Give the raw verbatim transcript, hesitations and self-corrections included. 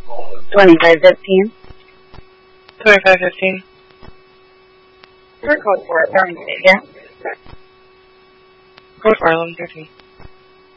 twenty-five fifteen. twenty-five fifteen. We're code for it, Darling State, yeah? Code for eleven thirteen.